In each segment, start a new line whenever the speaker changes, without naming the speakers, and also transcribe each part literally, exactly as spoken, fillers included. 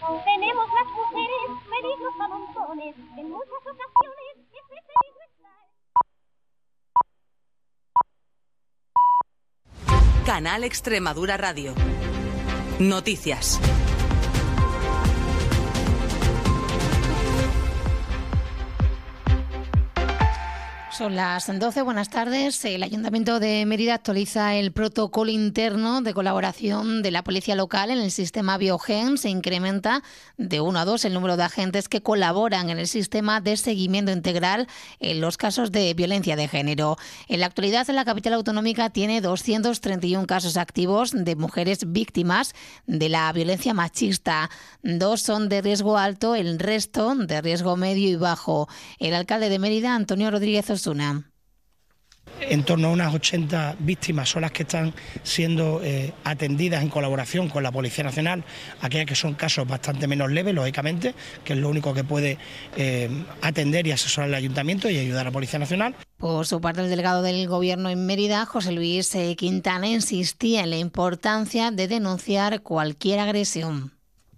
Tenemos las mujeres peligros a montones, en muchas ocasiones ese peligro está.
Canal Extremadura Radio. Noticias.
Son las doce, buenas tardes. El Ayuntamiento de Mérida actualiza el protocolo interno de colaboración de la policía local en el sistema Biogen. Se incrementa de uno a dos el número de agentes que colaboran en el sistema de seguimiento integral en los casos de violencia de género. En la actualidad, la capital autonómica tiene doscientos treinta y uno casos activos de mujeres víctimas de la violencia machista. Dos son de riesgo alto, el resto de riesgo medio y bajo. El alcalde de Mérida, Antonio Rodríguez Osuna.
En torno a unas ochenta víctimas son las que están siendo eh, atendidas en colaboración con la Policía Nacional, aquellas que son casos bastante menos leves, lógicamente, que es lo único que puede eh, atender y asesorar el Ayuntamiento y ayudar a la Policía Nacional.
Por su parte, el delegado del Gobierno en Mérida, José Luis eh, Quintana, insistía en la importancia de denunciar cualquier agresión.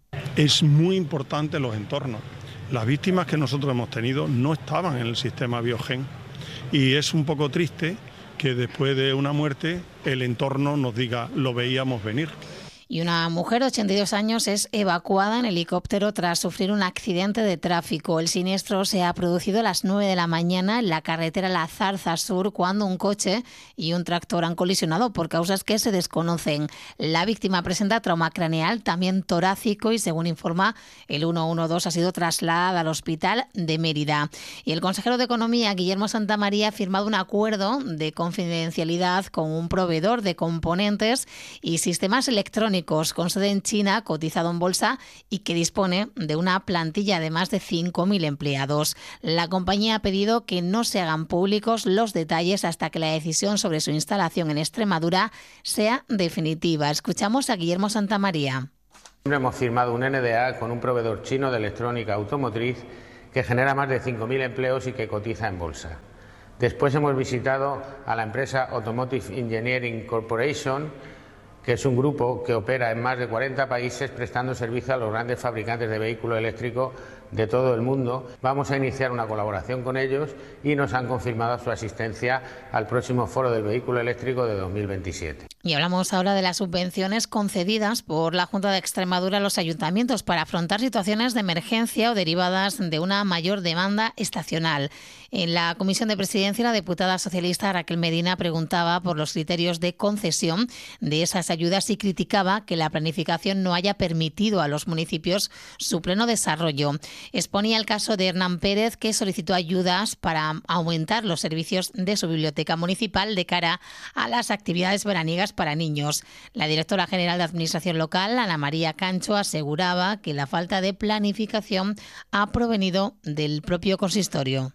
Es muy importante los entornos. Las víctimas que nosotros hemos tenido no estaban en el sistema Biogen. Y es un poco triste que después de una muerte el entorno nos diga, lo veíamos venir.
Y una mujer de ochenta y dos años es evacuada en helicóptero tras sufrir un accidente de tráfico. El siniestro se ha producido a las nueve de la mañana en la carretera La Zarza Sur, cuando un coche y un tractor han colisionado por causas que se desconocen. La víctima presenta trauma craneal, también torácico, y según informa el ciento doce ha sido trasladada al hospital de Mérida. Y el consejero de Economía, Guillermo Santamaría, ha firmado un acuerdo de confidencialidad con un proveedor de componentes y sistemas electrónicos con sede en China, cotizado en bolsa y que dispone de una plantilla de más de cinco mil empleados. La compañía ha pedido que no se hagan públicos los detalles hasta que la decisión sobre su instalación en Extremadura sea definitiva. Escuchamos a Guillermo Santamaría.
Hemos firmado un N D A con un proveedor chino de electrónica automotriz que genera más de cinco mil empleos y que cotiza en bolsa. Después hemos visitado a la empresa Automotive Engineering Corporation, que es un grupo que opera en más de cuarenta países prestando servicio a los grandes fabricantes de vehículos eléctricos de todo el mundo. Vamos a iniciar una colaboración con ellos y nos han confirmado su asistencia al próximo Foro del Vehículo Eléctrico de dos mil veintisiete.
Y hablamos ahora de las subvenciones concedidas por la Junta de Extremadura a los ayuntamientos para afrontar situaciones de emergencia o derivadas de una mayor demanda estacional. En la Comisión de Presidencia, la diputada socialista Raquel Medina preguntaba por los criterios de concesión de esas ayudas y criticaba que la planificación no haya permitido a los municipios su pleno desarrollo. Exponía el caso de Hernán Pérez, que solicitó ayudas para aumentar los servicios de su biblioteca municipal de cara a las actividades veraniegas para niños. La directora general de Administración Local, Ana María Cancho, aseguraba que la falta de planificación ha provenido del propio consistorio.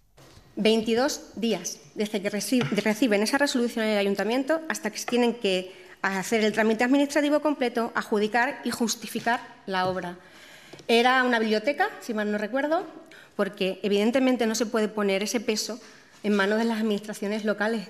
veintidós días desde que reciben esa resolución en el ayuntamiento hasta que tienen que hacer el trámite administrativo completo, adjudicar y justificar la obra. Era una biblioteca, si mal no recuerdo, porque evidentemente no se puede poner ese peso en manos de las administraciones locales.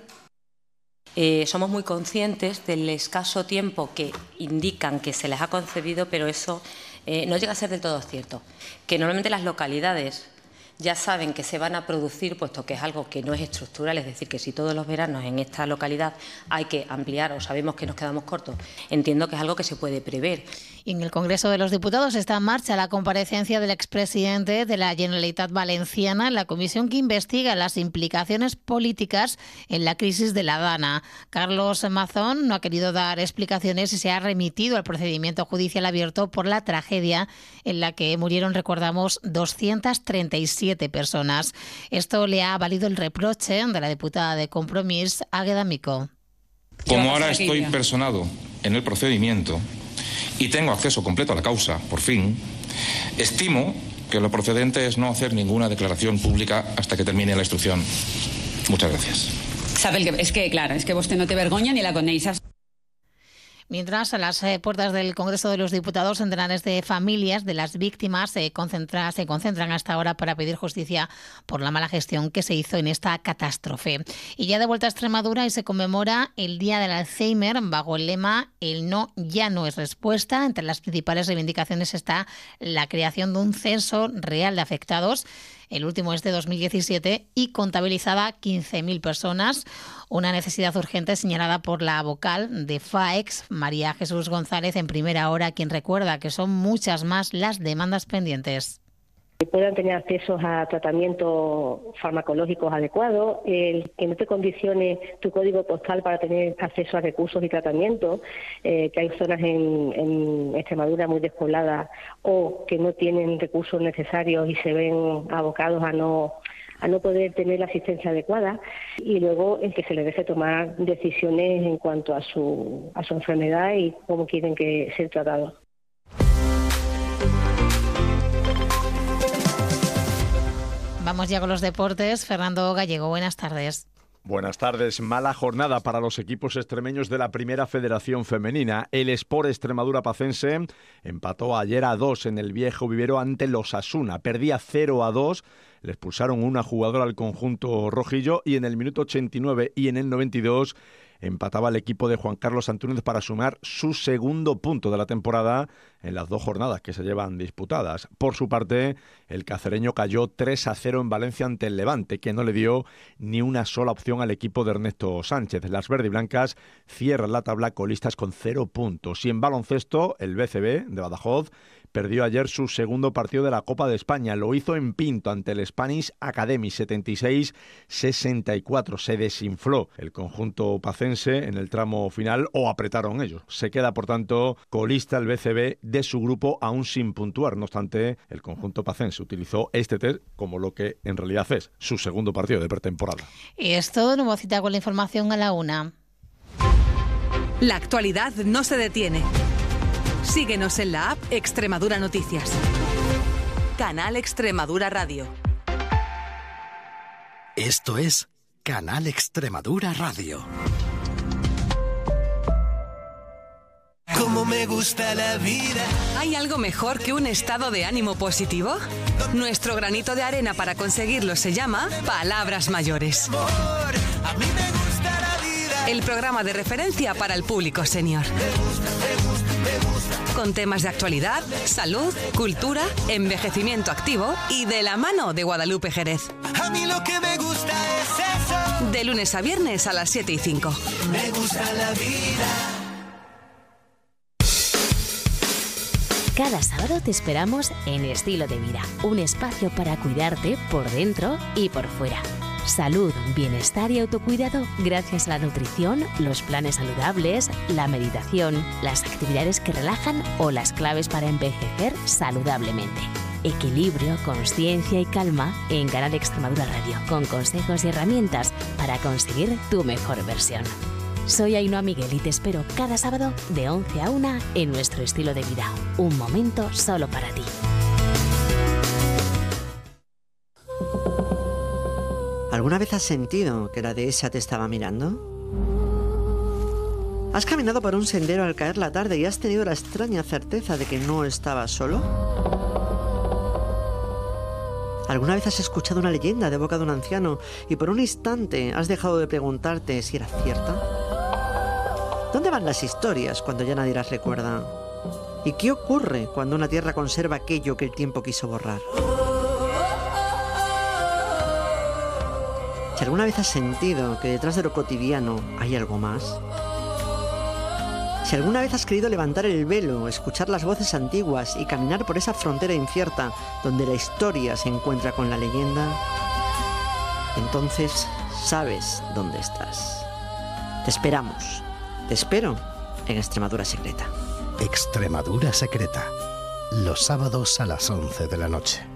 Eh, somos muy conscientes del escaso tiempo que indican que se les ha concedido, pero eso eh, no llega a ser del todo cierto. Que normalmente las localidades ya saben que se van a producir, puesto que es algo que no es estructural, es decir, que si todos los veranos en esta localidad hay que ampliar o sabemos que nos quedamos cortos, entiendo que es algo que se puede prever.
Y en el Congreso de los Diputados está en marcha la comparecencia del expresidente de la Generalitat Valenciana en la comisión que investiga las implicaciones políticas en la crisis de la Dana. Carlos Mazón no ha querido dar explicaciones y se ha remitido al procedimiento judicial abierto por la tragedia en la que murieron, recordamos, doscientas treinta y siete personas. Esto le ha valido el reproche de la diputada de Compromís, Águeda Mico.
Como ahora estoy personado en el procedimiento y tengo acceso completo a la causa, por fin, estimo que lo procedente es no hacer ninguna declaración pública hasta que termine la instrucción. Muchas gracias.
Sabe, es que, claro, es que vostè no té vergonya ni la coneixes.
Mientras, a las eh, puertas del Congreso de los Diputados, centenares de familias de las víctimas se, concentra, se concentran hasta ahora para pedir justicia por la mala gestión que se hizo en esta catástrofe. Y ya de vuelta a Extremadura y se conmemora el Día del Alzheimer bajo el lema "El no ya no es respuesta". Entre las principales reivindicaciones está la creación de un censo real de afectados. El último es de dos mil diecisiete y contabilizaba quince mil personas. Una necesidad urgente señalada por la vocal de FAEX, María Jesús González, en Primera Hora, quien recuerda que son muchas más las demandas pendientes.
Que puedan tener acceso a tratamientos farmacológicos adecuados, el que no te condicione tu código postal para tener acceso a recursos y tratamientos, eh, que hay zonas en, en Extremadura muy despobladas o que no tienen recursos necesarios y se ven abocados a no a no poder tener la asistencia adecuada, y luego el que se les deje tomar decisiones en cuanto a su a su enfermedad y cómo quieren que sea tratado.
Vamos ya con los deportes. Fernando Gallego, buenas tardes.
Buenas tardes. Mala jornada para los equipos extremeños de la Primera Federación Femenina. El Sport Extremadura Pacense empató ayer a dos en el Viejo Vivero ante los Asuna. Perdía cero a dos. Le expulsaron una jugadora al conjunto rojillo y en el minuto ochenta y nueve y en el noventa y dos empataba el equipo de Juan Carlos Antúnez para sumar su segundo punto de la temporada en las dos jornadas que se llevan disputadas. Por su parte, el cacereño cayó tres a cero en Valencia ante el Levante, que no le dio ni una sola opción al equipo de Ernesto Sánchez. Las verdiblancas cierran la tabla colistas con cero puntos. Y en baloncesto, el B C B de Badajoz perdió ayer su segundo partido de la Copa de España. Lo hizo en Pinto ante el Spanish Academy, setenta y seis sesenta y cuatro. Se desinfló el conjunto pacense en el tramo final, o apretaron ellos. Se queda, por tanto, colista el B C B de su grupo, aún sin puntuar. No obstante, el conjunto pacense utilizó este test como lo que en realidad es su segundo partido de pretemporada.
Y es todo. Nuevo cita con la información a la una.
La actualidad no se detiene. Síguenos en la app Extremadura Noticias. Canal Extremadura Radio.
Esto es Canal Extremadura Radio.
Cómo me gusta la vida.
¿Hay algo mejor que un estado de ánimo positivo? Nuestro granito de arena para conseguirlo se llama Palabras Mayores.
A mí me gusta la vida.
El programa de referencia para el público senior.
Me gusta, me gusta, me gusta.
Con temas de actualidad, salud, cultura, envejecimiento activo y de la mano de Guadalupe Jerez.
A mí lo que me gusta es eso.
De lunes a viernes a las siete y cinco.
Me gusta la vida.
Cada sábado te esperamos en Estilo de Vida, un espacio para cuidarte por dentro y por fuera. Salud, bienestar y autocuidado gracias a la nutrición, los planes saludables, la meditación, las actividades que relajan o las claves para envejecer saludablemente. Equilibrio, consciencia y calma en Canal Extremadura Radio, con consejos y herramientas para conseguir tu mejor versión. Soy Ainhoa Miguel y te espero cada sábado de once a una en nuestro Estilo de Vida. Un momento solo para ti.
¿Alguna vez has sentido que la dehesa te estaba mirando? ¿Has caminado por un sendero al caer la tarde y has tenido la extraña certeza de que no estabas solo? ¿Alguna vez has escuchado una leyenda de boca de un anciano y por un instante has dejado de preguntarte si era cierta? ¿Dónde van las historias cuando ya nadie las recuerda? ¿Y qué ocurre cuando una tierra conserva aquello que el tiempo quiso borrar? Si alguna vez has sentido que detrás de lo cotidiano hay algo más, si alguna vez has querido levantar el velo, escuchar las voces antiguas y caminar por esa frontera incierta donde la historia se encuentra con la leyenda, entonces sabes dónde estás. Te esperamos. Te espero en Extremadura Secreta.
Extremadura Secreta, los sábados a las once de la noche.